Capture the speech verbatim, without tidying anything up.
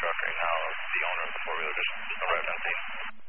truck right now, the owner of the four-wheeler, just no right on scene.